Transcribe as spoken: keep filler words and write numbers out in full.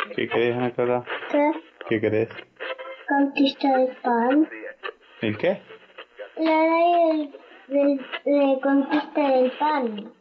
¿Qué querés, Ana Clara? ¿Qué? ¿Qué querés? Conquista del pan. ¿El qué? La ley del, del- de conquista del pan.